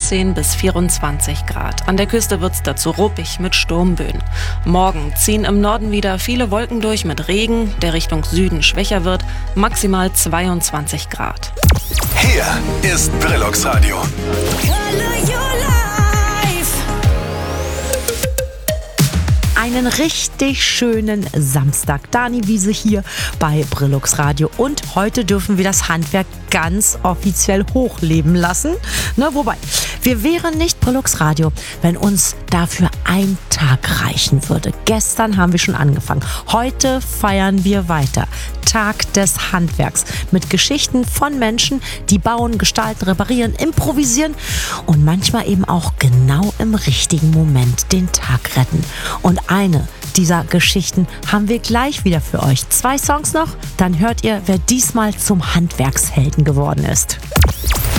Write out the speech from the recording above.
19 bis 24 Grad. An der Küste wird's dazu ruppig mit Sturmböen. Morgen ziehen im Norden wieder viele Wolken durch mit Regen, der Richtung Süden schwächer wird, maximal 22 Grad. Hier ist Brillux Radio. Einen richtig schönen Samstag. Dani Wiese hier bei Brillux Radio. Und heute dürfen wir das Handwerk ganz offiziell hochleben lassen. Wobei, wir wären nicht Brillux Radio, wenn uns dafür ein Tag reichen würde. Gestern haben wir schon angefangen. Heute feiern wir weiter. Tag des Handwerks mit Geschichten von Menschen, die bauen, gestalten, reparieren, improvisieren und manchmal eben auch genau im richtigen Moment den Tag retten. Und eine dieser Geschichten haben wir gleich wieder für euch. 2 Songs noch, dann hört ihr, wer diesmal zum Handwerkshelden geworden ist.